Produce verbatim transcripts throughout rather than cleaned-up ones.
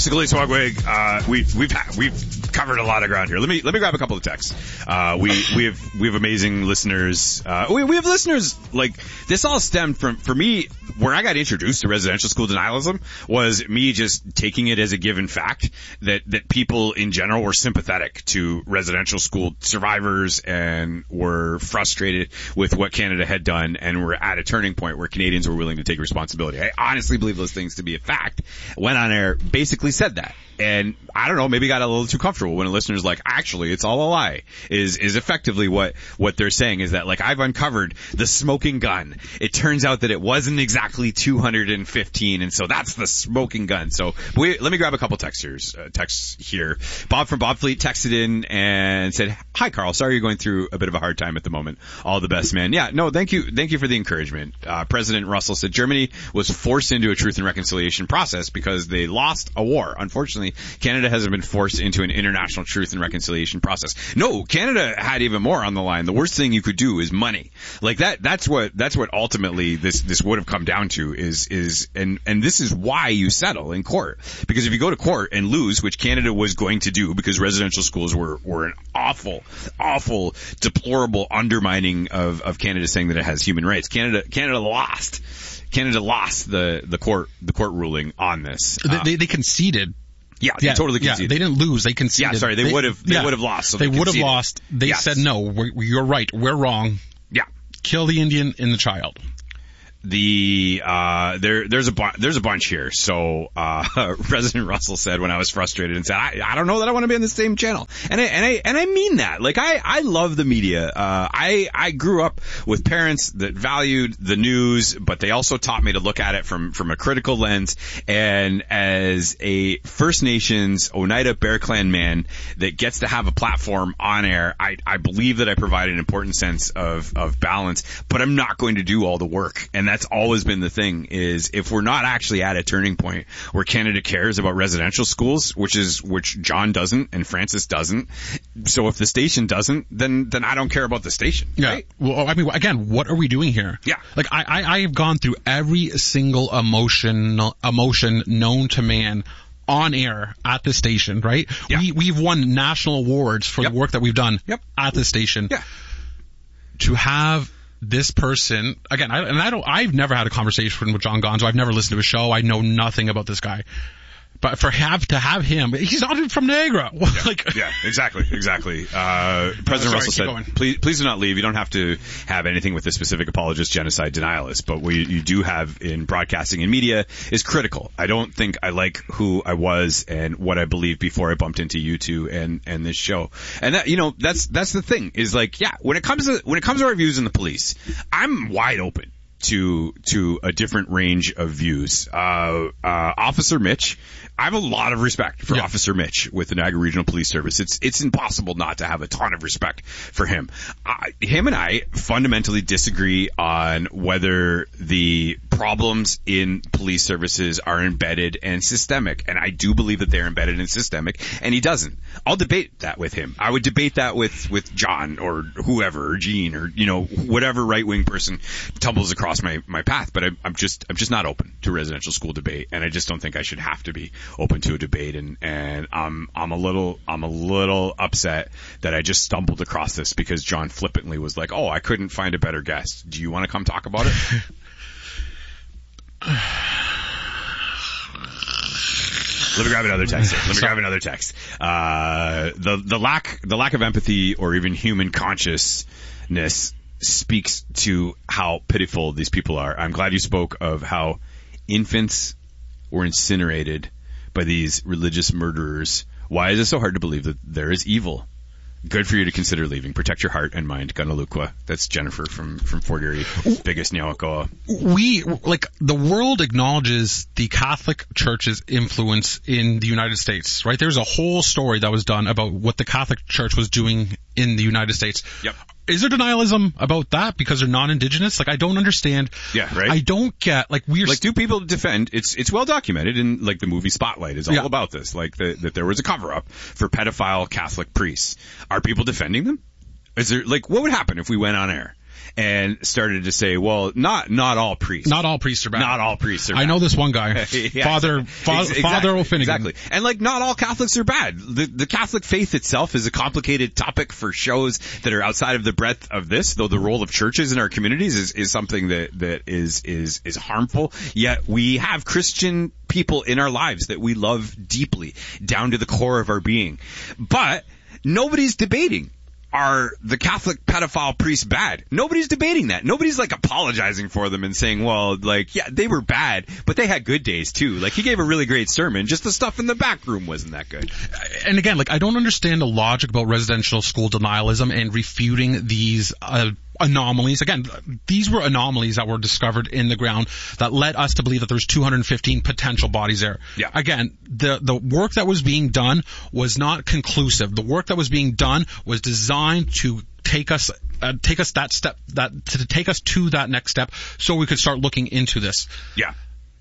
Basically, Swagwig, uh, we, we've ha- we've covered a lot of ground here. Let me let me grab a couple of texts. Uh, we we have we have amazing listeners. Uh, we we have listeners like this. All stemmed from for me where I got introduced to residential school denialism was me just taking it as a given fact that that people in general were sympathetic to residential school survivors and were frustrated with what Canada had done and were at a turning point where Canadians were willing to take responsibility. I honestly believe those things to be a fact. Went on air, basically said that. And I don't know, maybe got a little too comfortable when a listener's like, actually, it's all a lie, is, is effectively what, what they're saying is that, like, I've uncovered the smoking gun. It turns out that it wasn't exactly two hundred fifteen, and so that's the smoking gun. So, we, let me grab a couple texters, uh, texts here. Bob from Bob Fleet texted in and said, hi, Carl, sorry you're going through a bit of a hard time at the moment. All the best, man. Yeah, no, thank you, thank you for the encouragement. Uh, President Russell said Germany was forced into a truth and reconciliation process because they lost a war. Unfortunately, Canada hasn't been forced into an international truth and reconciliation process. No, Canada had even more on the line. The worst thing you could do is money. Like that, that's what, that's what ultimately this, this would have come down to is, is, and, and this is why you settle in court. Because if you go to court and lose, which Canada was going to do because residential schools were, were an awful, awful, deplorable undermining of, of Canada saying that it has human rights. Canada, Canada lost. Canada lost the, the court, the court ruling on this. They, uh, they, they conceded. Yeah, they yeah, totally conceded. Yeah, they didn't lose. They conceded. Yeah, sorry, they, they would have. They yeah, would have lost. So they they would have lost. They yes. said no. We're, you're right. We're wrong. Yeah, kill the Indian and the child. The uh there there's a bu- there's a bunch here. So uh President Russell said when I was frustrated and said I I don't know that I want to be on the same channel. And I and I and I mean that. Like I I love the media. Uh I I grew up with parents that valued the news, but they also taught me to look at it from from a critical lens. And as a First Nations Oneida Bear Clan man that gets to have a platform on air, I I believe that I provide an important sense of of balance, but I'm not going to do all the work. And that's always been the thing is if we're not actually at a turning point where Canada cares about residential schools, which is, which John doesn't and Francis doesn't. So if the station doesn't, then, then I don't care about the station. Yeah. Right? Well, I mean, again, what are we doing here? Yeah. Like I, I, I have gone through every single emotion, emotion known to man on air at the station, right? Yeah. We, we've won national awards for yep. the work that we've done yep. at the station. Yeah. To have this person, again, I, and I don't, I've never had a conversation with John Gonzo. I've never listened to his show. I know nothing about this guy. But for have to have him, he's not even from Niagara. Yeah, like, yeah, exactly, exactly. Uh, President uh, sorry, Russell said, going. please, please do not leave. You don't have to have anything with the specific apologist, genocide, denialist, but what you, you do have in broadcasting and media is critical. I don't think I like who I was and what I believed before I bumped into you two and, and this show. And that, you know, that's, that's the thing is like, yeah, when it comes to, when it comes to our views in the police, I'm wide open to, to a different range of views. Uh, uh, Officer Mitch, I have a lot of respect for yeah. Officer Mitch with the Niagara Regional Police Service. It's it's impossible not to have a ton of respect for him. Uh, him and I fundamentally disagree on whether the problems in police services are embedded and systemic, and I do believe that they're embedded and systemic, and he doesn't. I'll debate that with him. I would debate that with, with John or whoever, or Gene, or you know whatever right-wing person tumbles across my, my path. But I, I'm just I'm just not open to residential school debate, and I just don't think I should have to be open to a debate, and and I'm I'm a little I'm a little upset that I just stumbled across this because John flippantly was like, "Oh, I couldn't find a better guest. Do you want to come talk about it?" Let me grab another text. Here. Let me grab another text. Uh, the the lack the lack of empathy or even human consciousness speaks to how pitiful these people are. I'm glad you spoke of how infants were incinerated by these religious murderers. Why is it so hard to believe that there is evil? Good for you to consider leaving. Protect your heart and mind. Ganalukwa. That's Jennifer from, from Fort Erie, biggest Nyawakoa. We, like, the world acknowledges the Catholic Church's influence in the United States, right? There's a whole story that was done about what the Catholic Church was doing in the United States. Yep. Is there denialism about that because they're non-indigenous? Like, I don't understand. Yeah, right. I don't get, like, we're... Like, do people defend, it's, it's well documented in, like, the movie Spotlight is all yeah. about this. Like, the, that there was a cover-up for pedophile Catholic priests. Are people defending them? Is there, like, what would happen if we went on air and started to say, well, not not all priests. Not all priests are bad. Not all priests are bad. I know this one guy, yeah, Father Fa- exactly, Father O'Finnegan. Exactly. And like, not all Catholics are bad. The, the Catholic faith itself is a complicated topic for shows that are outside of the breadth of this, though the role of churches in our communities is, is something that, that is, is, is harmful. Yet we have Christian people in our lives that we love deeply, down to the core of our being. But nobody's debating, are the Catholic pedophile priests bad? Nobody's debating that. Nobody's like apologizing for them and saying, well, like, yeah, they were bad, but they had good days too. Like, he gave a really great sermon, just the stuff in the back room wasn't that good. And again, like, I don't understand the logic about residential school denialism and refuting these uh, anomalies. Again, these were anomalies that were discovered in the ground that led us to believe that there's two hundred fifteen potential bodies there. Yeah. Again, the the work that was being done was not conclusive. The work that was being done was designed to take us uh, take us that step that to take us to that next step so we could start looking into this. Yeah.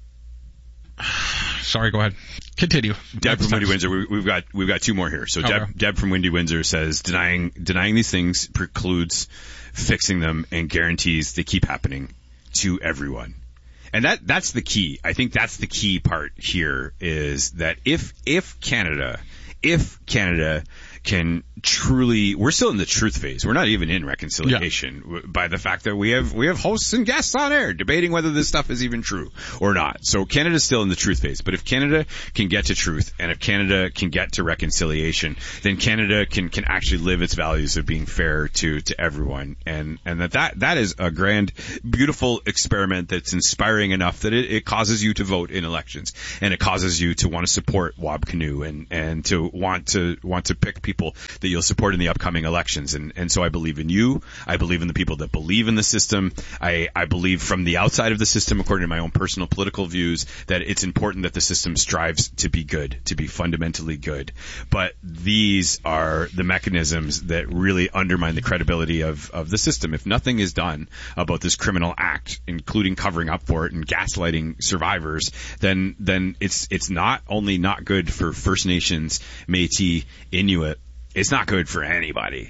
Sorry, go ahead. Continue. Deb from Windy Windsor, we, we've got we've got two more here. So okay. Deb, Deb from Windy Windsor says denying denying these things precludes fixing them and guarantees they keep happening to everyone. And that that's the key. I think that's the key part here, is that if if Canada if Canada can truly, we're still in the truth phase. We're not even in reconciliation yeah. by the fact that we have we have hosts and guests on air debating whether this stuff is even true or not. So Canada's still in the truth phase. But if Canada can get to truth, and if Canada can get to reconciliation, then Canada can can actually live its values of being fair to to everyone. And and that that, that is a grand, beautiful experiment that's inspiring enough that it, it causes you to vote in elections, and it causes you to want to support Wab Kinew and and to want to want to pick people People that you'll support in the upcoming elections. And, and so I believe in you. I believe in the people that believe in the system. I, I believe from the outside of the system, according to my own personal political views, that it's important that the system strives to be good, to be fundamentally good. But these are the mechanisms that really undermine the credibility of, of the system. If nothing is done about this criminal act, including covering up for it and gaslighting survivors, then, then it's, it's not only not good for First Nations, Métis, Inuit, it's not good for anybody.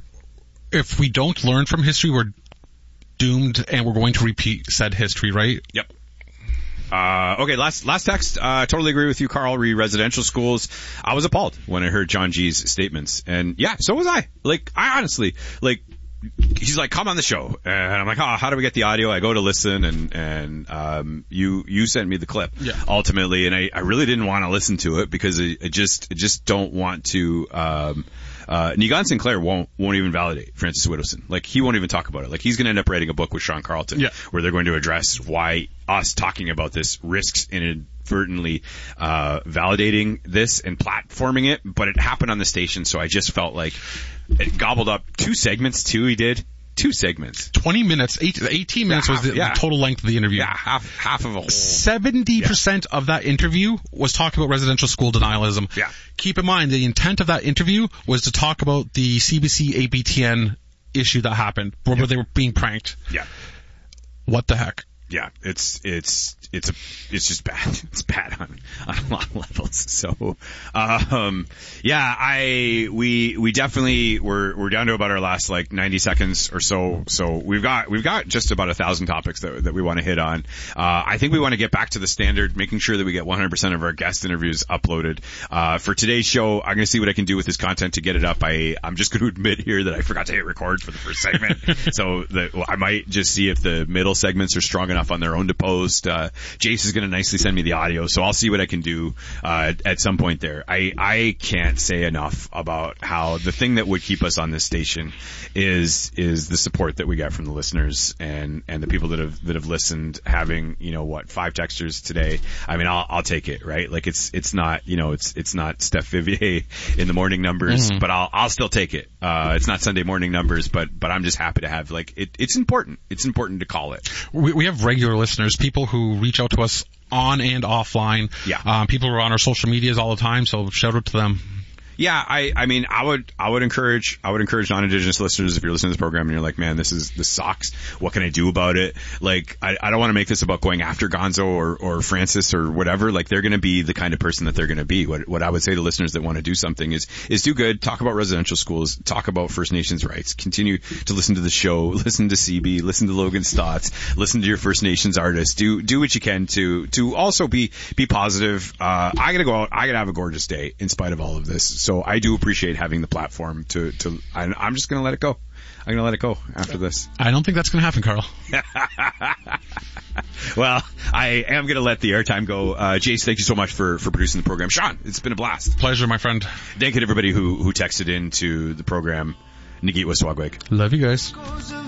If we don't learn from history, we're doomed, and we're going to repeat said history, right? Yep. Uh, okay, last last text. I uh, totally agree with you, Carl. Re residential schools. I was appalled when I heard John G's statements. And yeah, so was I. Like, I honestly, like, he's like, come on the show. And I'm like, oh, how do we get the audio? I go to listen, and, and, um, you, you sent me the clip. Yeah. Ultimately, and I, I really didn't want to listen to it because I, I just, I just don't want to, um, uh, Nigan Sinclair won't, won't even validate Francis Whittleson. Like, he won't even talk about it. Like, he's going to end up writing a book with Sean Carlton. Yeah. Where they're going to address why us talking about this risks inadvertently, uh, validating this and platforming it. But it happened on the station, so I just felt like it gobbled up two segments too. He did two segments, twenty minutes, eight, eighteen minutes yeah, half, was the, yeah. the total length of the interview. Yeah, half half of a whole. Seventy yeah. percent of that interview was talking about residential school denialism. Yeah. Keep in mind, the intent of that interview was to talk about the C B C A B T N issue that happened, where yep. they were being pranked. Yeah. What the heck? Yeah, it's it's it's a it's just bad. It's bad on on a lot of levels. So, um, yeah, I we we definitely we're we're down to about our last like ninety seconds or so. So we've got we've got just about a thousand topics that that we want to hit on. Uh, I think we want to get back to the standard, making sure that we get one hundred percent of our guest interviews uploaded. Uh, for today's show, I'm going to see what I can do with this content to get it up. I I'm just going to admit here that I forgot to hit record for the first segment, so that well, I might just see if the middle segments are strong enough on their own to post. Uh, Jace is going to nicely send me the audio, so I'll see what I can do uh, at some point there. I, I can't say enough about how the thing that would keep us on this station is is the support that we get from the listeners and, and the people that have that have listened. Having, you know, what, five texters today. I mean, I'll I'll take it, right? Like, it's it's not, you know, it's it's not Steph Vivier in the morning numbers, mm-hmm. but I'll I'll still take it. Uh, it's not Sunday morning numbers, but but I'm just happy to have, like, it. It's important. It's important to call it. We we have regular listeners, people who reach out to us on and offline. Yeah. Um, people who are on our social medias all the time, so shout out to them. Yeah, I, I mean, I would, I would encourage, I would encourage non-Indigenous listeners, if you're listening to this program and you're like, man, this is, this sucks. What can I do about it? Like, I, I don't want to make this about going after Gonzo or, or Francis or whatever. Like, they're going to be the kind of person that they're going to be. What, what I would say to listeners that want to do something is, is do good, talk about residential schools, talk about First Nations rights, continue to listen to the show, listen to C B, listen to Logan Stotts, listen to your First Nations artists, do, do what you can to, to also be, be positive. Uh, I gotta go out, I gotta have a gorgeous day in spite of all of this. So I do appreciate having the platform to, to, I, I'm just going to let it go. I'm going to let it go after this. I don't think that's going to happen, Carl. Well, I am going to let the airtime go. Uh, Jace, thank you so much for, for producing the program. Sean, it's been a blast. Pleasure, my friend. Thank you to everybody who, who texted into the program. Nagit Waswagweg. Love you guys.